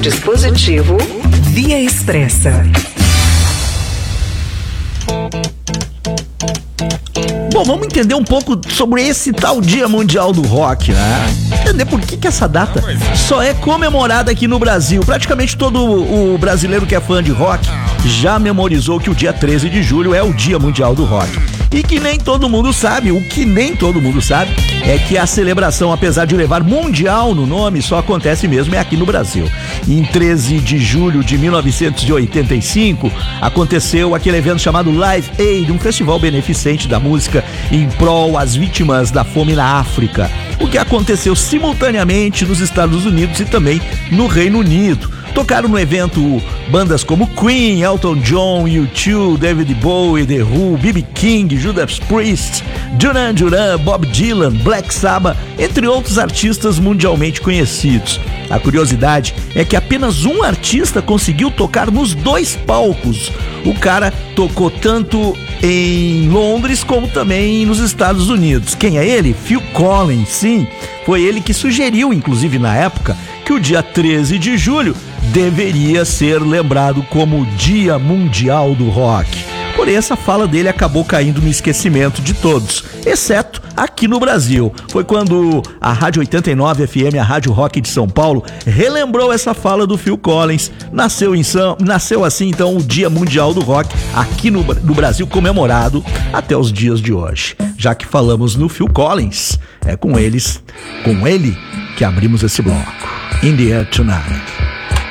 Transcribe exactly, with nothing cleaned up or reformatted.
dispositivo Via Expressa. Bom, vamos entender um pouco sobre esse tal Dia Mundial do Rock, né? Entender por que que essa data só é comemorada aqui no Brasil. Praticamente todo o brasileiro que é fã de rock já memorizou que o dia treze de julho é o Dia Mundial do Rock. E que nem todo mundo sabe, o que nem todo mundo sabe é que a celebração, apesar de levar mundial no nome, só acontece mesmo é aqui no Brasil. Em treze de julho de mil novecentos e oitenta e cinco, aconteceu aquele evento chamado Live Aid, um festival beneficente da música em prol às vítimas da fome na África, o que aconteceu simultaneamente nos Estados Unidos e também no Reino Unido. Tocaram no evento bandas como Queen, Elton John, U dois, David Bowie, The Who, B B King, Judas Priest, Duran Duran, Bob Dylan, Black Sabbath, entre outros artistas mundialmente conhecidos. A curiosidade é que apenas um artista conseguiu tocar nos dois palcos. O cara tocou tanto em Londres como também nos Estados Unidos. Quem é ele? Phil Collins, sim. Foi ele que sugeriu, inclusive na época, que o dia treze de julho deveria ser lembrado como Dia Mundial do Rock. Porém, essa fala dele acabou caindo no esquecimento de todos, exceto aqui no Brasil. Foi quando a Rádio oitenta e nove F M, a Rádio Rock de São Paulo, relembrou essa fala do Phil Collins. Nasceu, em São, nasceu assim, então, o Dia Mundial do Rock aqui no, no Brasil, comemorado até os dias de hoje. Já que falamos no Phil Collins, é com eles, com ele, que abrimos esse bloco. In the Air Tonight.